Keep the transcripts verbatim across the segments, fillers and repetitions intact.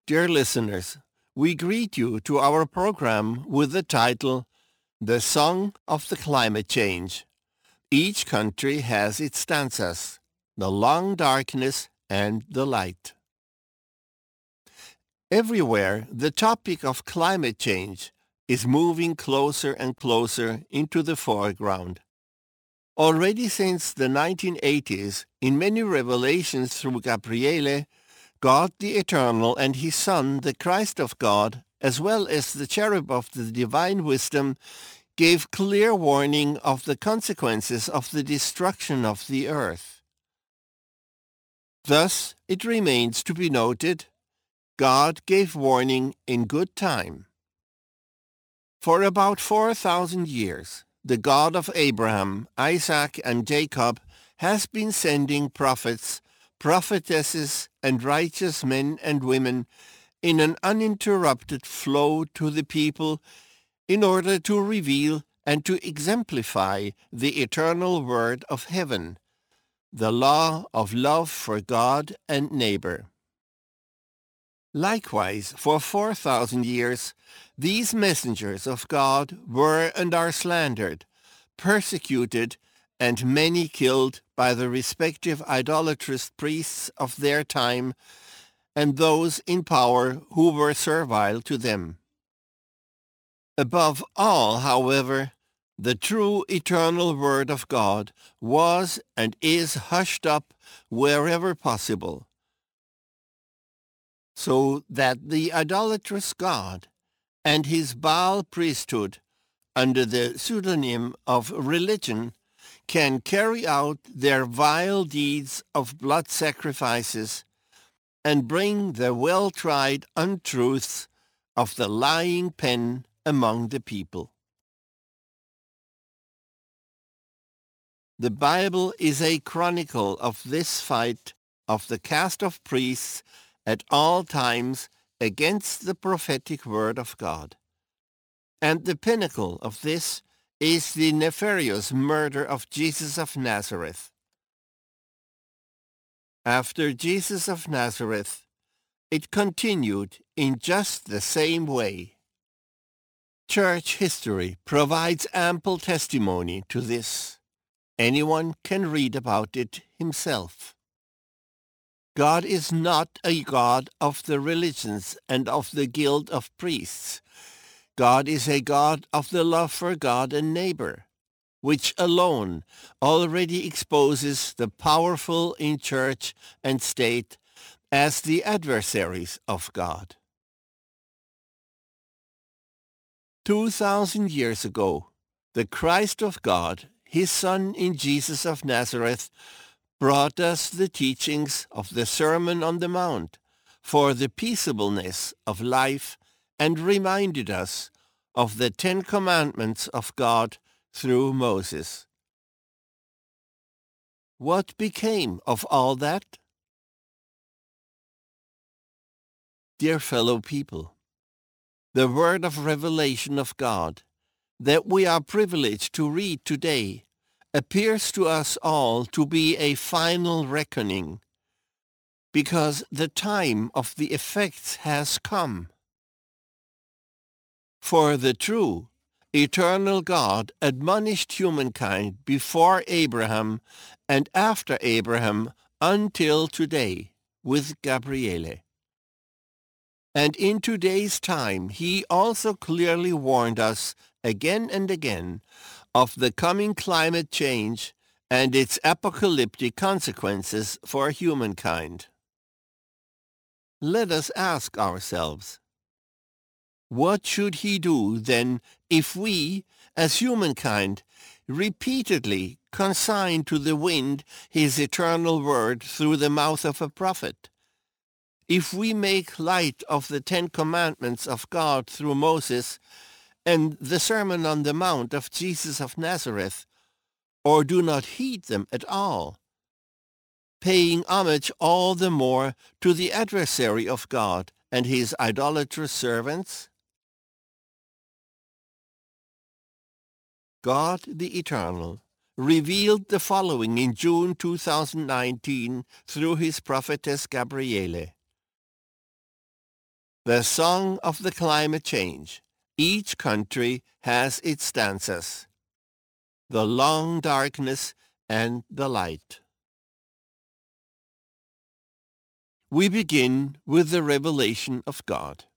Dear listeners, we greet you to our program with the title, The Song of the Climate Change. Each country has its stanzas, the long darkness and the light. Everywhere, the topic of climate change is moving closer and closer into the foreground. Already since the nineteen eighties, in many revelations through Gabriele, God the Eternal and his Son, the Christ of God, as well as the cherub of the divine wisdom, gave clear warning of the consequences of the destruction of the earth. Thus, it remains to be noted, God gave warning in good time. For about four thousand years, the God of Abraham, Isaac, and Jacob has been sending prophets, prophetesses, and righteous men and women in an uninterrupted flow to the people in order to reveal and to exemplify the eternal word of heaven, the law of love for God and neighbor. Likewise, for four thousand years, these messengers of God were and are slandered, persecuted, and many killed by the respective idolatrous priests of their time and those in power who were servile to them. Above all, however, the true eternal word of God was and is hushed up wherever possible, so that the idolatrous God and his Baal priesthood, under the pseudonym of religion, can carry out their vile deeds of blood sacrifices and bring the well-tried untruths of the lying pen among the people. The Bible is a chronicle of this fight of the caste of priests at all times against the prophetic word of God. And the pinnacle of this is the nefarious murder of Jesus of Nazareth. After Jesus of Nazareth, it continued in just the same way. Church history provides ample testimony to this. Anyone can read about it himself. God is not a God of the religions and of the guild of priests. God is a God of the love for God and neighbor, which alone already exposes the powerful in church and state as the adversaries of God. Two thousand years ago, the Christ of God, his Son in Jesus of Nazareth, brought us the teachings of the Sermon on the Mount for the peaceableness of life and reminded us of the Ten Commandments of God through Moses. What became of all that? Dear fellow people, the word of revelation of God that we are privileged to read today appears to us all to be a final reckoning, because the time of the effects has come. For the true, eternal God admonished humankind before Abraham and after Abraham until today with Gabriele. And in today's time, he also clearly warned us again and again of the coming climate change and its apocalyptic consequences for humankind. Let us ask ourselves, what should he do then if we, as humankind, repeatedly consign to the wind his eternal word through the mouth of a prophet? If we make light of the Ten Commandments of God through Moses and the Sermon on the Mount of Jesus of Nazareth, or do not heed them at all, paying homage all the more to the adversary of God and his idolatrous servants? God the Eternal revealed the following in June two thousand nineteen through his prophetess Gabriele. The song of the climate change. Each country has its stanzas. The long darkness and the light. We begin with the revelation of God.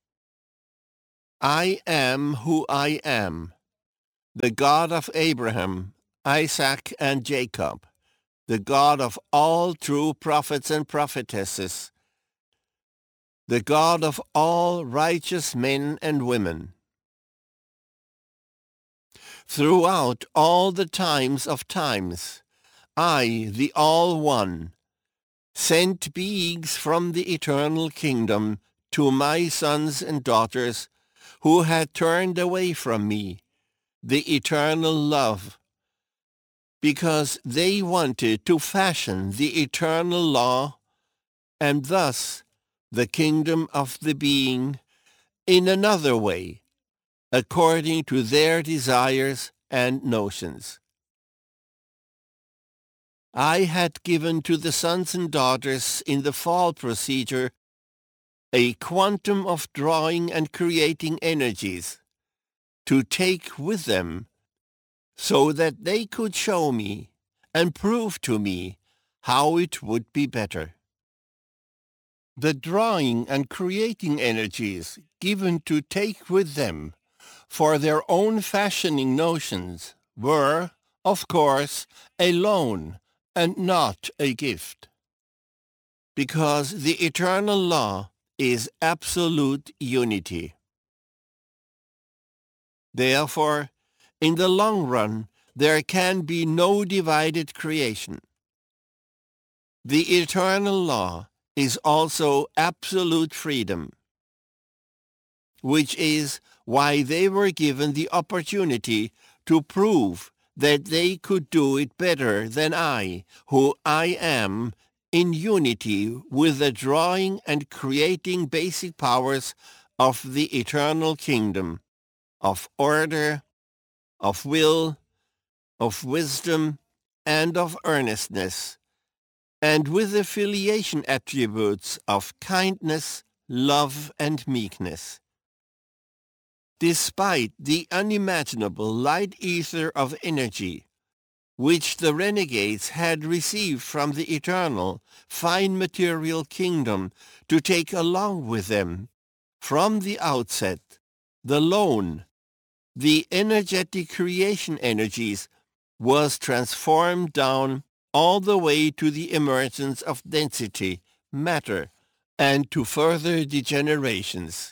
I am who I am, the God of Abraham, Isaac, and Jacob, the God of all true prophets and prophetesses, the God of all righteous men and women. Throughout all the times of times, I, the All-One, sent beings from the eternal kingdom to my sons and daughters who had turned away from me, the eternal love, because they wanted to fashion the eternal law and thus the kingdom of the being in another way, according to their desires and notions. I had given to the sons and daughters in the fall procedure a quantum of drawing and creating energies to take with them so that they could show me and prove to me how it would be better. The drawing and creating energies given to take with them for their own fashioning notions were, of course, a loan and not a gift, because the eternal law is absolute unity. Therefore, in the long run, there can be no divided creation. The eternal law is also absolute freedom, which is why they were given the opportunity to prove that they could do it better than I, who I am, in unity with the drawing and creating basic powers of the eternal kingdom, of order, of will, of wisdom, and of earnestness, and with the filiation attributes of kindness, love, and meekness. Despite the unimaginable light ether of energy, which the renegades had received from the eternal, fine material kingdom to take along with them, from the outset, the loan, the energetic creation energies, was transformed down all the way to the emergence of density, matter, and to further degenerations.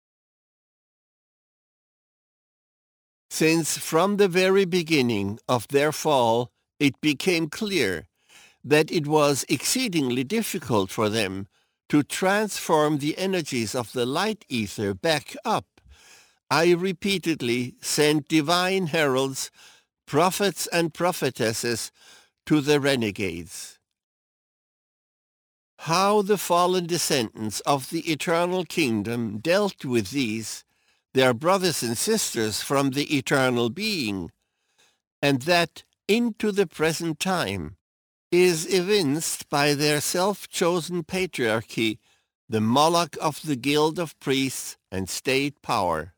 Since from the very beginning of their fall it became clear that it was exceedingly difficult for them to transform the energies of the light ether back up, I repeatedly sent divine heralds, prophets and prophetesses to the renegades. How the fallen descendants of the eternal kingdom dealt with these, their brothers and sisters from the eternal being, and that into the present time, is evinced by their self-chosen patriarchy, the Moloch of the guild of priests and state power.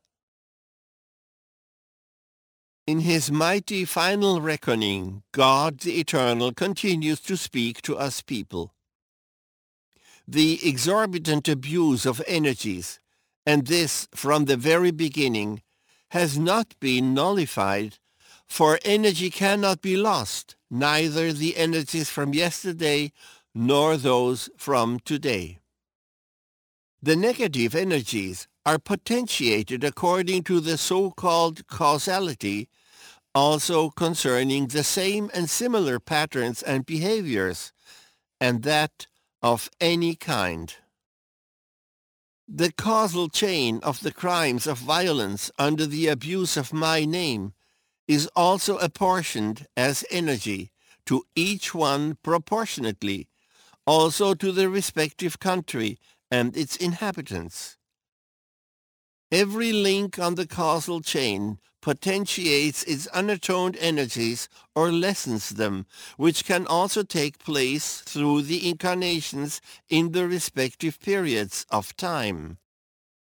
In his mighty final reckoning, God the Eternal continues to speak to us people. The exorbitant abuse of energies, and this from the very beginning, has not been nullified, for energy cannot be lost, neither the energies from yesterday nor those from today. The negative energies are potentiated according to the so-called causality, also concerning the same and similar patterns and behaviors, and that of any kind. The causal chain of the crimes of violence under the abuse of my name is also apportioned as energy to each one proportionately, also to the respective country and its inhabitants. Every link on the causal chain potentiates its unatoned energies or lessens them, which can also take place through the incarnations in the respective periods of time.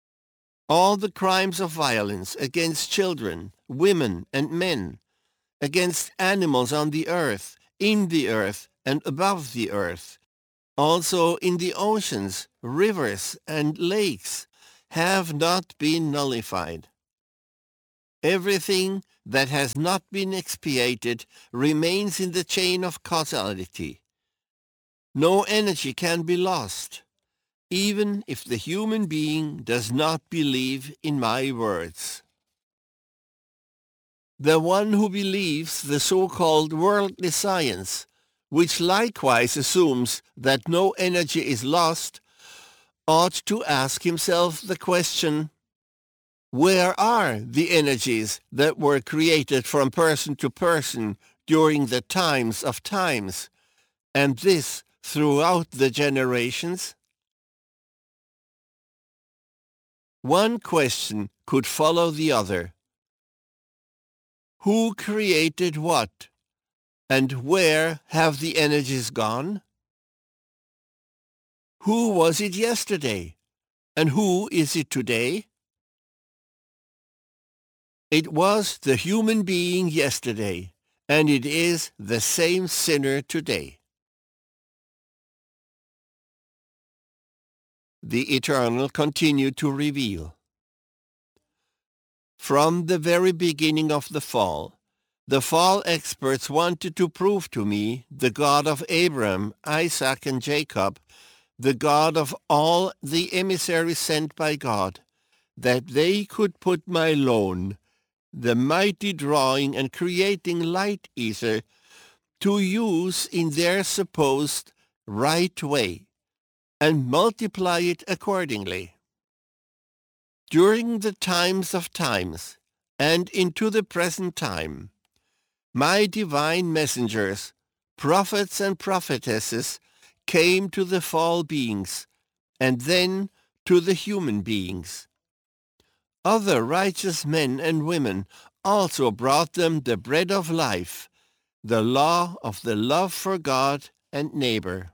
All the crimes of violence against children, women, and men, against animals on the earth, in the earth, and above the earth, also in the oceans, rivers, and lakes, have not been nullified. Everything that has not been expiated remains in the chain of causality. No energy can be lost, even if the human being does not believe in my words. The one who believes the so-called worldly science, which likewise assumes that no energy is lost, ought to ask himself the question, where are the energies that were created from person to person during the times of times, and this throughout the generations? One question could follow the other. Who created what, and where have the energies gone? Who was it yesterday, and who is it today? It was the human being yesterday, and it is the same sinner today. The Eternal continued to reveal. From the very beginning of the fall, the fall experts wanted to prove to me the God of Abraham, Isaac, and Jacob, the God of all the emissaries sent by God, that they could put my loan, the mighty drawing and creating light ether, to use in their supposed right way, and multiply it accordingly. During the times of times, and into the present time, my divine messengers, prophets and prophetesses, came to the fall beings, and then to the human beings. Other righteous men and women also brought them the bread of life, the law of the love for God and neighbor.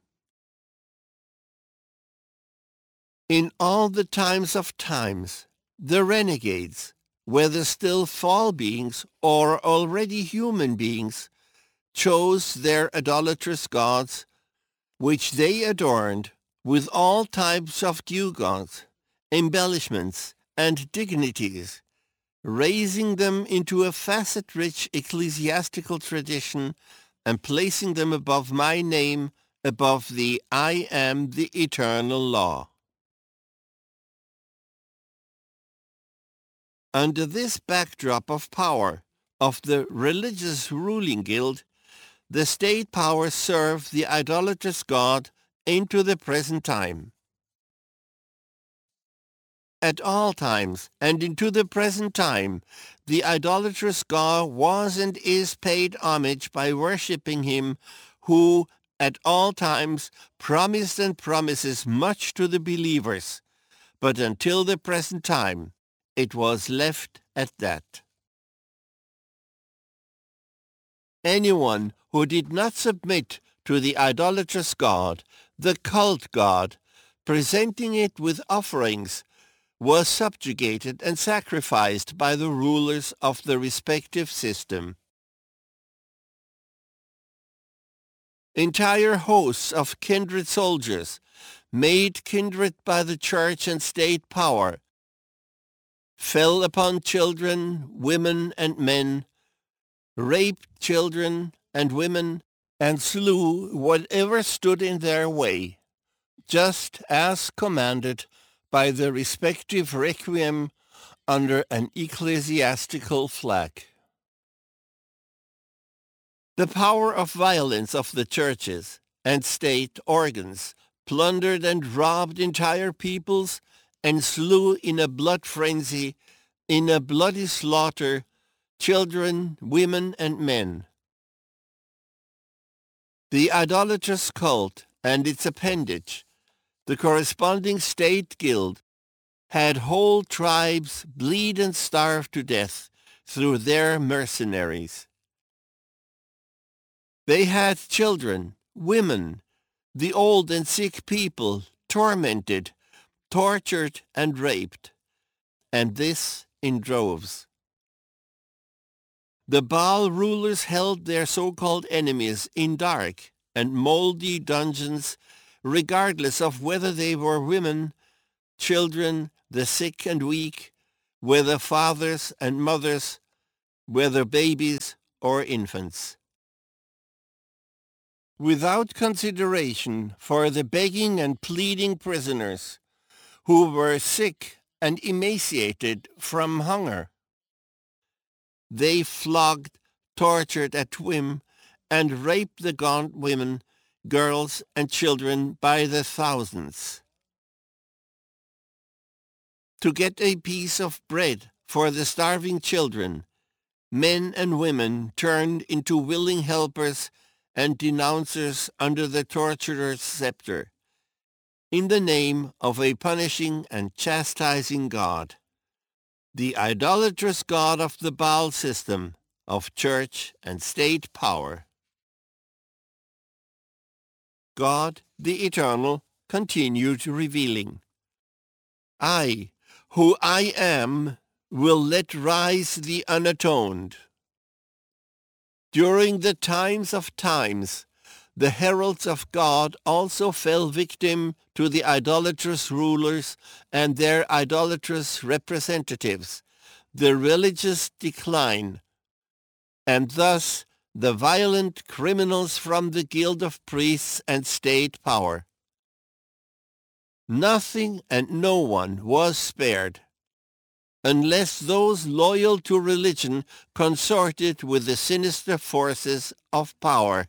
In all the times of times, the renegades, whether still fall beings or already human beings, chose their idolatrous gods, which they adorned with all types of gewgaws, embellishments, and dignities, raising them into a facet-rich ecclesiastical tradition and placing them above my name, above the I am the eternal law. Under this backdrop of power of the religious ruling guild, the state power served the idolatrous God into the present time. At all times and into the present time, the idolatrous God was and is paid homage by worshipping him who at all times promised and promises much to the believers, but until the present time it was left at that. Anyone who did not submit to the idolatrous God, the cult God, presenting it with offerings, was subjugated and sacrificed by the rulers of the respective system. Entire hosts of kindred soldiers, made kindred by the church and state power, fell upon children, women, and men, raped children and women, and slew whatever stood in their way, just as commanded by the respective requiem under an ecclesiastical flag. The power of violence of the churches and state organs plundered and robbed entire peoples and slew in a blood frenzy, in a bloody slaughter, children, women, and men. The idolatrous cult and its appendage, the corresponding state guild, had whole tribes bleed and starve to death through their mercenaries. They had children, women, the old and sick people tormented, tortured, and raped, and this in droves. The Baal rulers held their so-called enemies in dark and moldy dungeons, regardless of whether they were women, children, the sick and weak, whether fathers and mothers, whether babies or infants. Without consideration for the begging and pleading prisoners who were sick and emaciated from hunger, they flogged, tortured at whim, and raped the gaunt women, girls, and children by the thousands. To get a piece of bread for the starving children, men and women turned into willing helpers and denouncers under the torturer's scepter, in the name of a punishing and chastising God, the idolatrous God of the Baal system of church and state power. God, the Eternal, continued revealing, I, who I am, will let rise the unatoned. During the times of times, the heralds of God also fell victim to the idolatrous rulers and their idolatrous representatives, the religious decline, and thus the violent criminals from the guild of priests and state power. Nothing and no one was spared, unless those loyal to religion consorted with the sinister forces of power.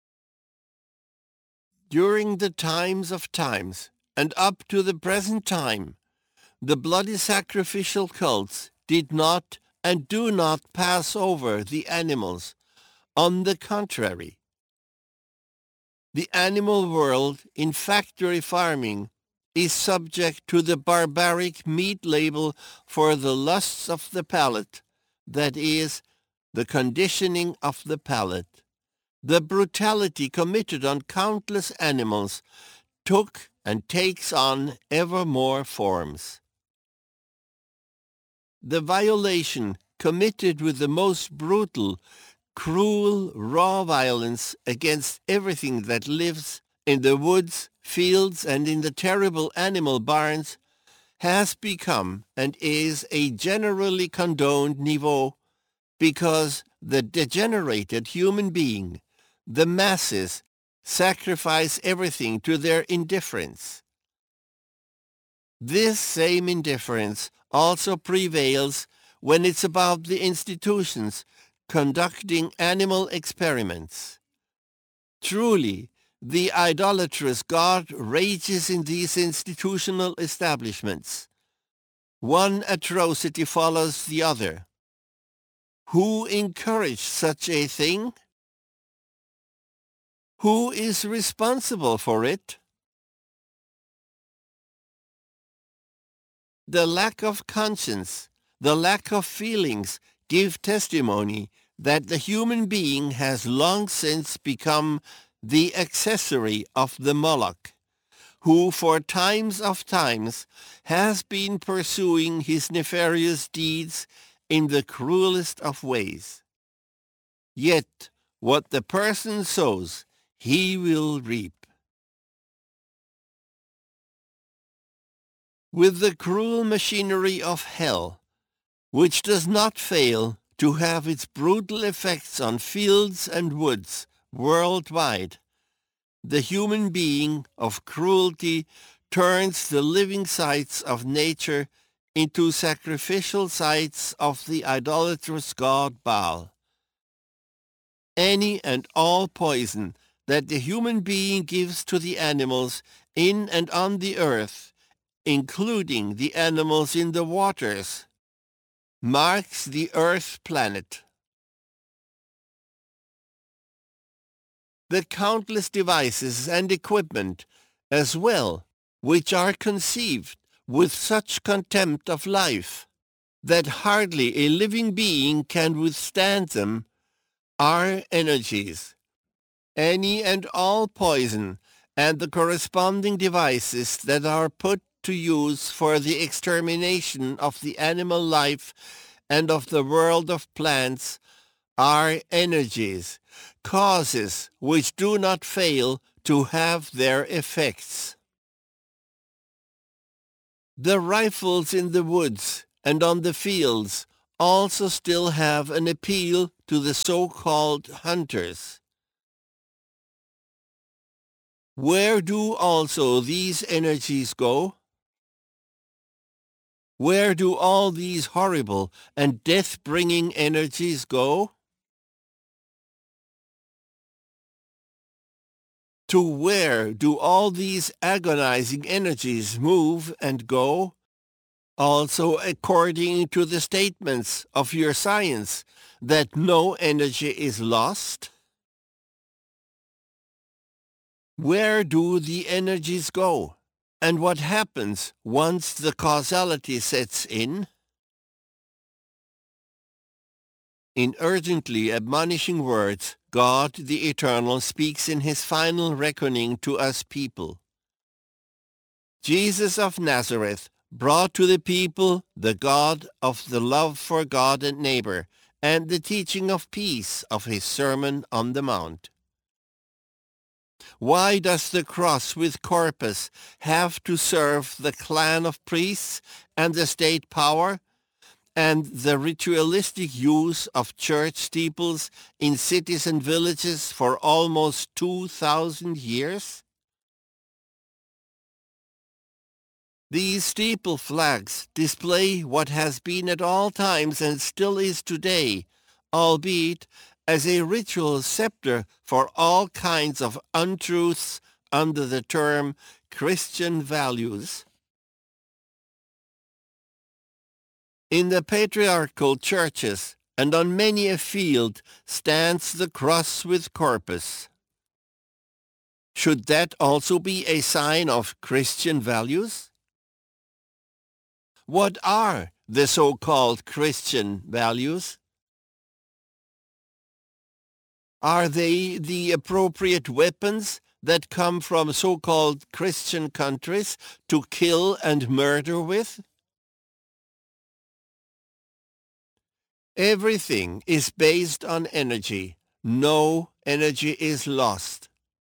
During the times of times, and up to the present time, the bloody sacrificial cults did not and do not pass over the animals. On the contrary, the animal world in factory farming is subject to the barbaric meat label for the lusts of the palate, that is, the conditioning of the palate. The brutality committed on countless animals took and takes on ever more forms. The violation committed with the most brutal, cruel, raw violence against everything that lives in the woods, fields, and in the terrible animal barns has become and is a generally condoned niveau because the degenerated human being, the masses, sacrifice everything to their indifference. This same indifference also prevails when it's about the institutions conducting animal experiments. Truly, the idolatrous God rages in these institutional establishments. One atrocity follows the other. Who encouraged such a thing? Who is responsible for it? The lack of conscience, the lack of feelings give testimony that the human being has long since become the accessory of the Moloch, who for times of times has been pursuing his nefarious deeds in the cruelest of ways. Yet what the person sows, he will reap. With the cruel machinery of hell, which does not fail to have its brutal effects on fields and woods worldwide, the human being of cruelty turns the living sites of nature into sacrificial sites of the idolatrous god Baal. Any and all poison that the human being gives to the animals in and on the earth, including the animals in the waters, marks the Earth planet. The countless devices and equipment, as well, which are conceived with such contempt of life that hardly a living being can withstand them, are energies. Any and all poison and the corresponding devices that are put to use for the extermination of the animal life and of the world of plants are energies, causes which do not fail to have their effects. The rifles in the woods and on the fields also still have an appeal to the so-called hunters. Where do also these energies go? Where do all these horrible and death-bringing energies go? To where do all these agonizing energies move and go? Also according to the statements of your science that no energy is lost? Where do the energies go? And what happens once the causality sets in? In urgently admonishing words, God the Eternal speaks in his final reckoning to us people. Jesus of Nazareth brought to the people the God of the love for God and neighbor, and the teaching of peace of his Sermon on the Mount. Why does the cross with corpus have to serve the clan of priests and the state power, and the ritualistic use of church steeples in cities and villages for almost two thousand years? These steeple flags display what has been at all times and still is today, albeit as a ritual scepter for all kinds of untruths under the term Christian values. In the patriarchal churches and on many a field stands the cross with corpus. Should that also be a sign of Christian values? What are the so-called Christian values? Are they the appropriate weapons that come from so-called Christian countries to kill and murder with? Everything is based on energy. No energy is lost.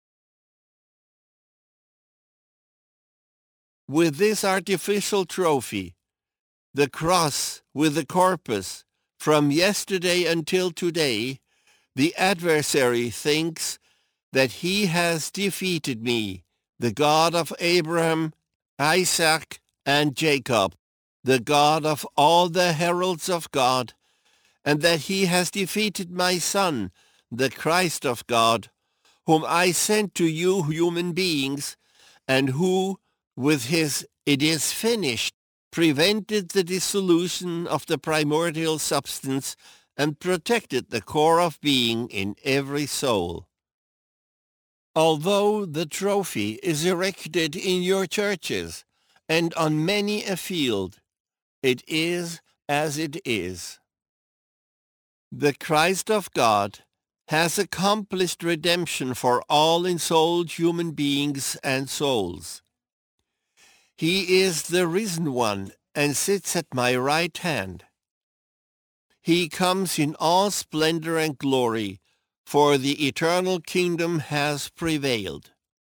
With this artificial trophy, the cross with the corpus, from yesterday until today, the adversary thinks that he has defeated me, the God of Abraham, Isaac, and Jacob, the God of all the heralds of God, and that he has defeated my Son, the Christ of God, whom I sent to you human beings, and who, with his "it is finished," prevented the dissolution of the primordial substance and protected the core of being in every soul. Although the trophy is erected in your churches and on many a field, it is as it is. The Christ of God has accomplished redemption for all ensouled human beings and souls. He is the risen one and sits at my right hand. He comes in all splendor and glory, for the eternal kingdom has prevailed.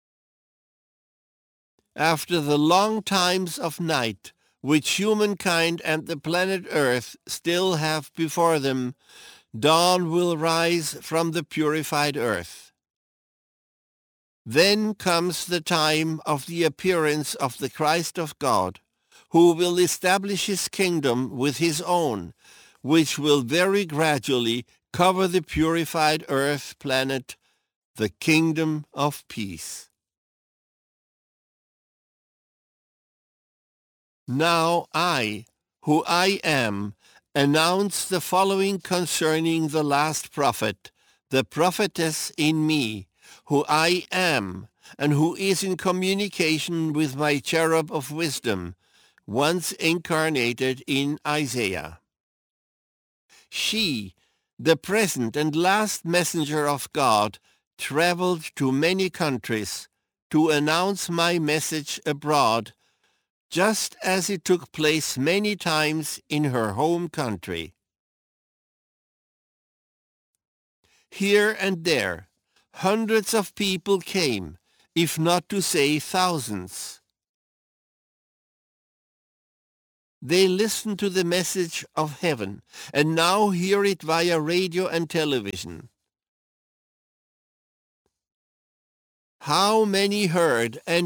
After the long times of night, which humankind and the planet Earth still have before them, dawn will rise from the purified earth. Then comes the time of the appearance of the Christ of God, who will establish his kingdom with his own, which will very gradually cover the purified earth planet, the kingdom of peace. Now I, who I am, announce the following concerning the last prophet, the prophetess in me, who I am, and who is in communication with my cherub of wisdom, once incarnated in Isaiah. She, the present and last messenger of God, traveled to many countries to announce my message abroad, just as it took place many times in her home country. Here and there, hundreds of people came, if not to say thousands. They listened to the message of heaven and now hear it via radio and television. How many heard and